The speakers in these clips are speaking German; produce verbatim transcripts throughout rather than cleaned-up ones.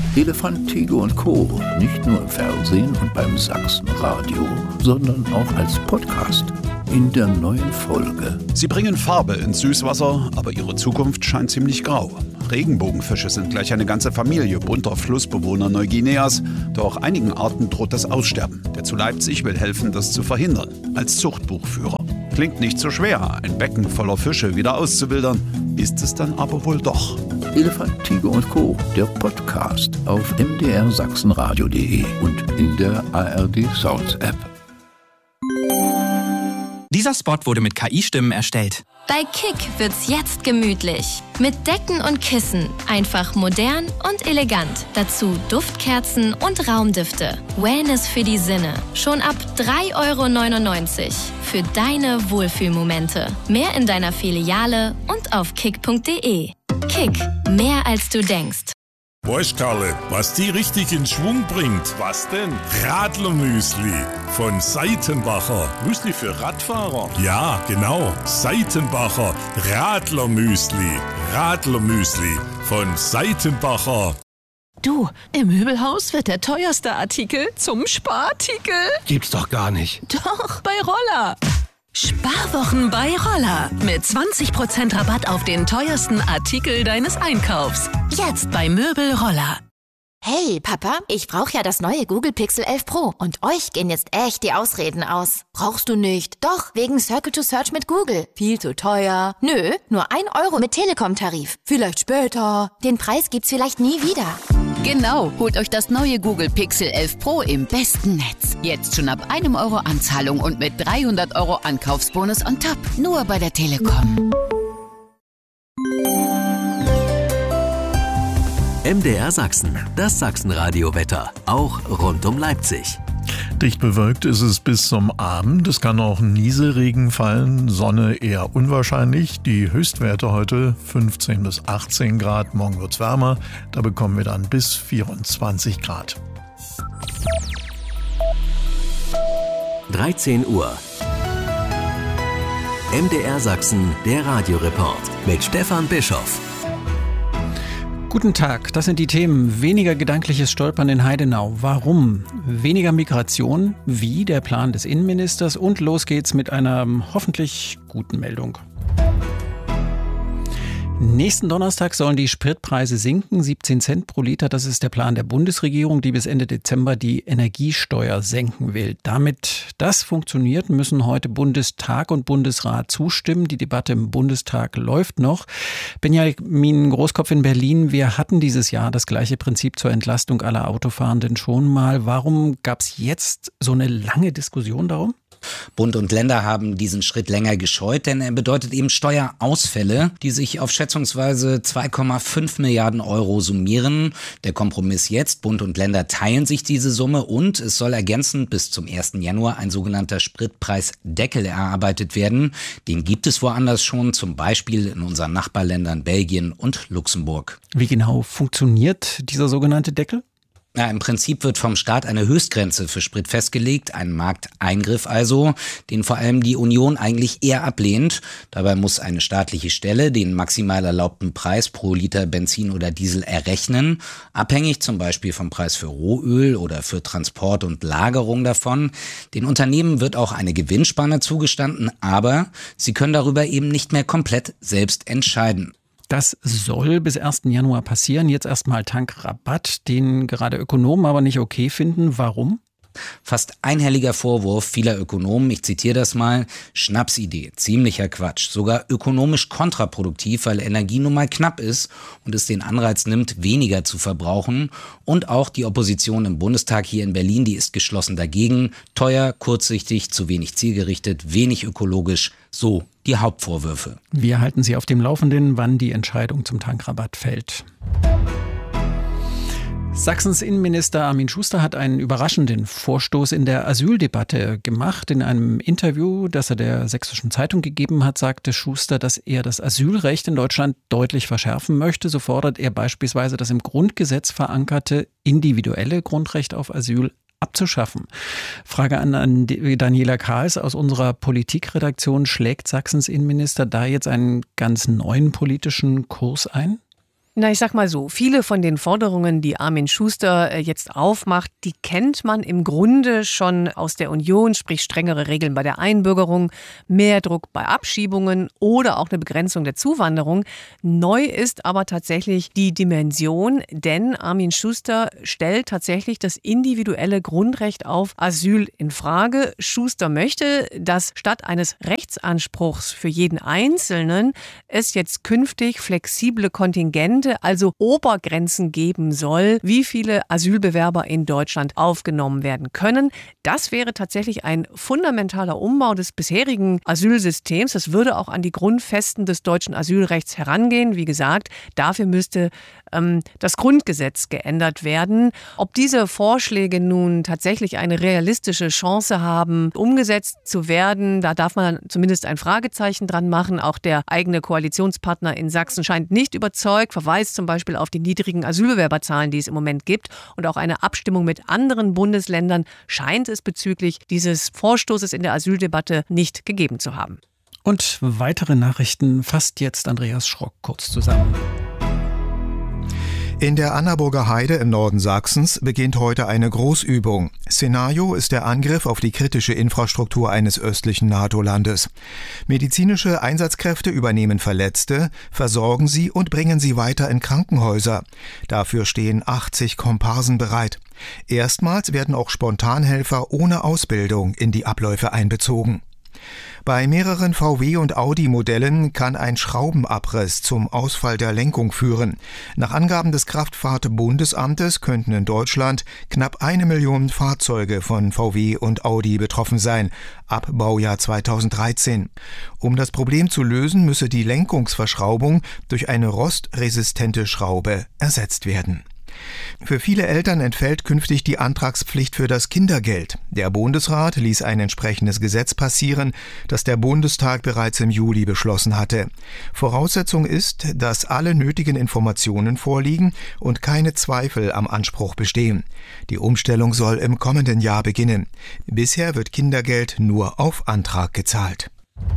Elefant, Tiger und Co. Nicht nur im Fernsehen und beim Sachsenradio, sondern auch als Podcast. In der neuen Folge. Sie bringen Farbe ins Süßwasser, aber ihre Zukunft scheint ziemlich grau. Regenbogenfische sind gleich eine ganze Familie bunter Flussbewohner Neuguineas, doch einigen Arten droht das Aussterben. Der zu Leipzig will helfen, das zu verhindern, als Zuchtbuchführer. Klingt nicht so schwer, ein Becken voller Fische wieder auszuwildern, ist es dann aber wohl doch. Elefant, Tiger und Co., der Podcast auf m d r sachsenradio punkt d e und in der A R D Sounds App. Dieser Spot wurde mit K I-Stimmen erstellt. Bei Kick wird's jetzt gemütlich. Mit Decken und Kissen. Einfach modern und elegant. Dazu Duftkerzen und Raumdüfte. Wellness für die Sinne. Schon ab drei Euro neunundneunzig. Für deine Wohlfühlmomente. Mehr in deiner Filiale und auf kick punkt d e. Kick. Mehr als du denkst. Weißt Karle, was die richtig in Schwung bringt? Was denn? Radlermüsli von Seitenbacher. Müsli für Radfahrer? Ja, genau. Seitenbacher Radlermüsli. Radlermüsli von Seitenbacher. Du, im Möbelhaus wird der teuerste Artikel zum Sparartikel. Gibt's doch gar nicht. Doch, bei Roller. Sparwochen bei Roller. Mit zwanzig Prozent Rabatt auf den teuersten Artikel deines Einkaufs. Jetzt bei Möbel Roller. Hey, Papa, ich brauche ja das neue Google Pixel elf Pro. Und euch gehen jetzt echt die Ausreden aus. Brauchst du nicht? Doch, wegen Circle to Search mit Google. Viel zu teuer. Nö, nur ein Euro mit Telekom-Tarif. Vielleicht später. Den Preis gibt's vielleicht nie wieder. Genau, holt euch das neue Google Pixel elf Pro im besten Netz. Jetzt schon ab einem Euro Anzahlung und mit dreihundert Euro Ankaufsbonus on top. Nur bei der Telekom. M D R Sachsen, das Sachsenradio-Wetter, auch rund um Leipzig. Dicht bewölkt ist es bis zum Abend. Es kann auch Nieselregen fallen, Sonne eher unwahrscheinlich. Die Höchstwerte heute fünfzehn bis achtzehn Grad, morgen wird es wärmer. Da bekommen wir dann bis vierundzwanzig Grad. dreizehn Uhr. M D R Sachsen, der Radioreport mit Stefan Bischoff. Guten Tag, das sind die Themen. Weniger gedankliches Stolpern in Heidenau. Warum? Weniger Migration? Wie? Der Plan des Innenministers. Und los geht's mit einer hoffentlich guten Meldung. Nächsten Donnerstag sollen die Spritpreise sinken, siebzehn Cent pro Liter. Das ist der Plan der Bundesregierung, die bis Ende Dezember die Energiesteuer senken will. Damit das funktioniert, müssen heute Bundestag und Bundesrat zustimmen. Die Debatte im Bundestag läuft noch. Benjamin Großkopf in Berlin, wir hatten dieses Jahr das gleiche Prinzip zur Entlastung aller Autofahrenden schon mal. Warum gab es jetzt so eine lange Diskussion darum? Bund und Länder haben diesen Schritt länger gescheut, denn er bedeutet eben Steuerausfälle, die sich auf schätzungsweise zwei Komma fünf Milliarden Euro summieren. Der Kompromiss jetzt, Bund und Länder teilen sich diese Summe und es soll ergänzend bis zum ersten Januar ein sogenannter Spritpreisdeckel erarbeitet werden. Den gibt es woanders schon, zum Beispiel in unseren Nachbarländern Belgien und Luxemburg. Wie genau funktioniert dieser sogenannte Deckel? Ja, im Prinzip wird vom Staat eine Höchstgrenze für Sprit festgelegt, ein Markteingriff also, den vor allem die Union eigentlich eher ablehnt. Dabei muss eine staatliche Stelle den maximal erlaubten Preis pro Liter Benzin oder Diesel errechnen, abhängig zum Beispiel vom Preis für Rohöl oder für Transport und Lagerung davon. Den Unternehmen wird auch eine Gewinnspanne zugestanden, aber sie können darüber eben nicht mehr komplett selbst entscheiden. Das soll bis ersten Januar passieren. Jetzt erstmal Tankrabatt, den gerade Ökonomen aber nicht okay finden. Warum? Fast einhelliger Vorwurf vieler Ökonomen, ich zitiere das mal, Schnapsidee, ziemlicher Quatsch, sogar ökonomisch kontraproduktiv, weil Energie nun mal knapp ist und es den Anreiz nimmt, weniger zu verbrauchen. Und auch die Opposition im Bundestag hier in Berlin, die ist geschlossen dagegen. Teuer, kurzsichtig, zu wenig zielgerichtet, wenig ökologisch, so die Hauptvorwürfe. Wir halten Sie auf dem Laufenden, wann die Entscheidung zum Tankrabatt fällt. Sachsens Innenminister Armin Schuster hat einen überraschenden Vorstoß in der Asyldebatte gemacht. In einem Interview, das er der Sächsischen Zeitung gegeben hat, sagte Schuster, dass er das Asylrecht in Deutschland deutlich verschärfen möchte. So fordert er beispielsweise das im Grundgesetz verankerte individuelle Grundrecht auf Asyl abzuschaffen. Frage an, an Daniela Kahls aus unserer Politikredaktion. Schlägt Sachsens Innenminister da jetzt einen ganz neuen politischen Kurs ein? Na, ich sag mal so, viele von den Forderungen, die Armin Schuster jetzt aufmacht, die kennt man im Grunde schon aus der Union, sprich strengere Regeln bei der Einbürgerung, mehr Druck bei Abschiebungen oder auch eine Begrenzung der Zuwanderung. Neu ist aber tatsächlich die Dimension, denn Armin Schuster stellt tatsächlich das individuelle Grundrecht auf Asyl in Frage. Schuster möchte, dass statt eines Rechtsanspruchs für jeden Einzelnen es jetzt künftig flexible Kontingente, also Obergrenzen geben soll, wie viele Asylbewerber in Deutschland aufgenommen werden können. Das wäre tatsächlich ein fundamentaler Umbau des bisherigen Asylsystems. Das würde auch an die Grundfesten des deutschen Asylrechts herangehen. Wie gesagt, dafür müsste ähm, das Grundgesetz geändert werden. Ob diese Vorschläge nun tatsächlich eine realistische Chance haben, umgesetzt zu werden, da darf man zumindest ein Fragezeichen dran machen. Auch der eigene Koalitionspartner in Sachsen scheint nicht überzeugt, verweist zum Beispiel auf die niedrigen Asylbewerberzahlen, die es im Moment gibt. Und auch eine Abstimmung mit anderen Bundesländern scheint es bezüglich dieses Vorstoßes in der Asyldebatte nicht gegeben zu haben. Und weitere Nachrichten fasst jetzt Andreas Schrock kurz zusammen. In der Annaburger Heide im Norden Sachsens beginnt heute eine Großübung. Szenario ist der Angriff auf die kritische Infrastruktur eines östlichen NATO-Landes. Medizinische Einsatzkräfte übernehmen Verletzte, versorgen sie und bringen sie weiter in Krankenhäuser. Dafür stehen achtzig Komparsen bereit. Erstmals werden auch Spontanhelfer ohne Ausbildung in die Abläufe einbezogen. Bei mehreren V W- und Audi-Modellen kann ein Schraubenabriss zum Ausfall der Lenkung führen. Nach Angaben des Kraftfahrt-Bundesamtes könnten in Deutschland knapp eine Million Fahrzeuge von V W und Audi betroffen sein, ab Baujahr zweitausenddreizehn. Um das Problem zu lösen, müsse die Lenkungsverschraubung durch eine rostresistente Schraube ersetzt werden. Für viele Eltern entfällt künftig die Antragspflicht für das Kindergeld. Der Bundesrat ließ ein entsprechendes Gesetz passieren, das der Bundestag bereits im Juli beschlossen hatte. Voraussetzung ist, dass alle nötigen Informationen vorliegen und keine Zweifel am Anspruch bestehen. Die Umstellung soll im kommenden Jahr beginnen. Bisher wird Kindergeld nur auf Antrag gezahlt.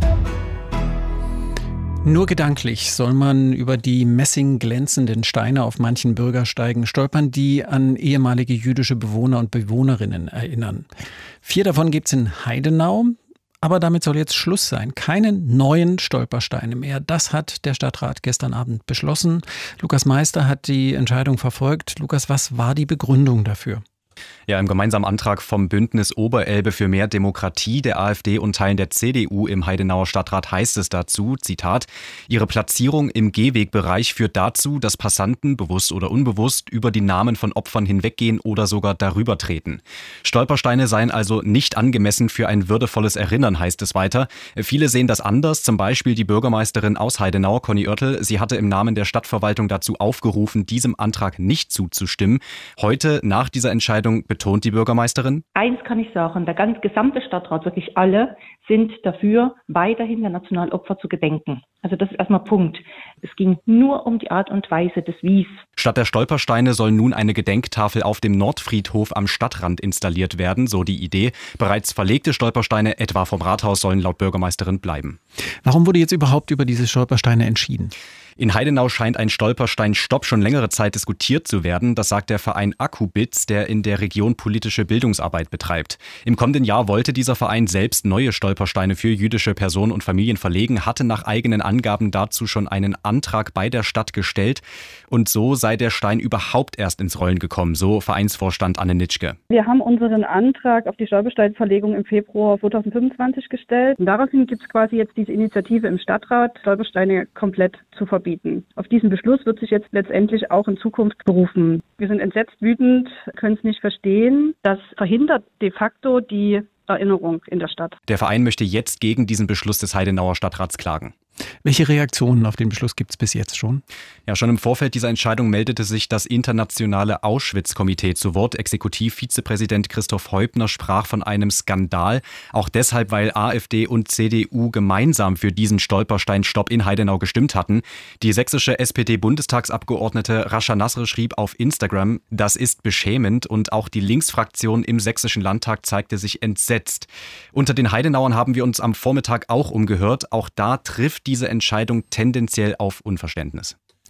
Nur gedanklich soll man über die messingglänzenden Steine auf manchen Bürgersteigen stolpern, die an ehemalige jüdische Bewohner und Bewohnerinnen erinnern. Vier davon gibt's in Heidenau, aber damit soll jetzt Schluss sein. Keine neuen Stolpersteine mehr. Das hat der Stadtrat gestern Abend beschlossen. Lukas Meister hat die Entscheidung verfolgt. Lukas, was war die Begründung dafür? Ja, im gemeinsamen Antrag vom Bündnis Oberelbe für mehr Demokratie, der AfD und Teilen der C D U im Heidenauer Stadtrat heißt es dazu, Zitat, ihre Platzierung im Gehwegbereich führt dazu, dass Passanten, bewusst oder unbewusst, über die Namen von Opfern hinweggehen oder sogar darüber treten. Stolpersteine seien also nicht angemessen für ein würdevolles Erinnern, heißt es weiter. Viele sehen das anders, zum Beispiel die Bürgermeisterin aus Heidenau, Conny Oertel. Sie hatte im Namen der Stadtverwaltung dazu aufgerufen, diesem Antrag nicht zuzustimmen. Heute, nach dieser Entscheidung, betont die Bürgermeisterin: Eins kann ich sagen, der ganze gesamte Stadtrat, wirklich alle, sind dafür, weiterhin der Nationalopfer zu gedenken. Also das ist erstmal Punkt. Es ging nur um die Art und Weise des Wies. Statt der Stolpersteine soll nun eine Gedenktafel auf dem Nordfriedhof am Stadtrand installiert werden, so die Idee. Bereits verlegte Stolpersteine, etwa vom Rathaus, sollen laut Bürgermeisterin bleiben. Warum wurde jetzt überhaupt über diese Stolpersteine entschieden? In Heidenau scheint ein Stolpersteinstopp schon längere Zeit diskutiert zu werden. Das sagt der Verein Akkubitz, der in der Region politische Bildungsarbeit betreibt. Im kommenden Jahr wollte dieser Verein selbst neue Stolpersteine für jüdische Personen und Familien verlegen, hatte nach eigenen Angaben dazu schon einen Antrag bei der Stadt gestellt. Und so sei der Stein überhaupt erst ins Rollen gekommen, so Vereinsvorstand Anne Nitschke. Wir haben unseren Antrag auf die Stolpersteinverlegung im Februar zweitausendfünfundzwanzig gestellt. Und daraufhin gibt es quasi jetzt diese Initiative im Stadtrat, Stolpersteine komplett zu verbieten. Auf diesen Beschluss wird sich jetzt letztendlich auch in Zukunft berufen. Wir sind entsetzt, wütend, können es nicht verstehen. Das verhindert de facto die Erinnerung in der Stadt. Der Verein möchte jetzt gegen diesen Beschluss des Heidenauer Stadtrats klagen. Welche Reaktionen auf den Beschluss gibt es bis jetzt schon? Ja, schon im Vorfeld dieser Entscheidung meldete sich das internationale Auschwitz-Komitee zu Wort. Exekutivvizepräsident Christoph Heubner sprach von einem Skandal. Auch deshalb, weil AfD und C D U gemeinsam für diesen Stolpersteinstopp in Heidenau gestimmt hatten. Die sächsische S P D-Bundestagsabgeordnete Rascha Nasr schrieb auf Instagram, das ist beschämend, und auch die Linksfraktion im sächsischen Landtag zeigte sich entsetzt. Unter den Heidenauern haben wir uns am Vormittag auch umgehört. Auch da trifft diese Entscheidung tendenziell auf Unverständnis.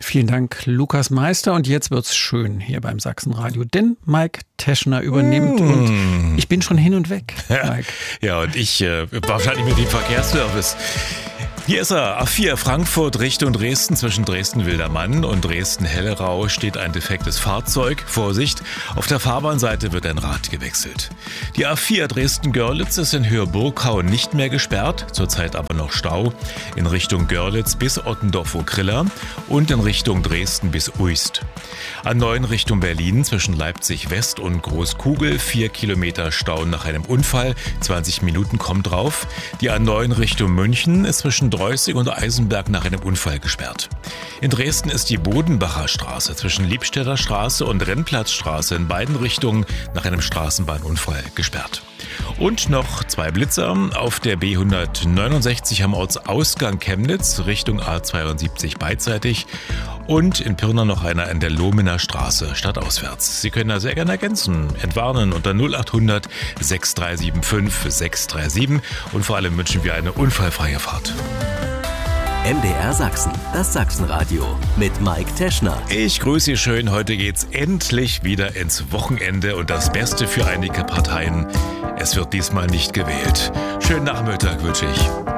Vielen Dank, Lukas Meister. Und jetzt wird's schön hier beim Sachsenradio, denn Mike Teschner übernimmt mm. und ich bin schon hin und weg, Mike. Ja, und ich äh, wahrscheinlich mit dem Verkehrsservice. Hier ist er, A vier Frankfurt Richtung Dresden. Zwischen Dresden-Wildermann und Dresden-Hellerau steht ein defektes Fahrzeug. Vorsicht, auf der Fahrbahnseite wird ein Rad gewechselt. Die A vier Dresden-Görlitz ist in Höhe Burgau nicht mehr gesperrt, zurzeit aber noch Stau. In Richtung Görlitz bis Ottendorf-Okrilla und in Richtung Dresden bis Uist. A neun Richtung Berlin zwischen Leipzig West und Großkugel, vier Kilometer Stau nach einem Unfall, zwanzig Minuten kommt drauf. Die A neun Richtung München ist zwischen Dreußig und Eisenberg nach einem Unfall gesperrt. In Dresden ist die Bodenbacher Straße zwischen Liebstädter Straße und Rennplatzstraße in beiden Richtungen nach einem Straßenbahnunfall gesperrt. Und noch zwei Blitzer auf der B hundertneunundsechzig am Ortsausgang Chemnitz Richtung A zweiundsiebzig beidseitig und in Pirna noch einer an der Lohmener Straße stadtauswärts. Sie können da sehr gerne ergänzen, entwarnen unter null achthundert sechs drei sieben fünf sechs drei sieben und vor allem wünschen wir eine unfallfreie Fahrt. M D R Sachsen, das Sachsenradio mit Mike Teschner. Ich grüße Sie schön, heute geht's endlich wieder ins Wochenende und das Beste für einige Parteien, es wird diesmal nicht gewählt. Schönen Nachmittag wünsche ich.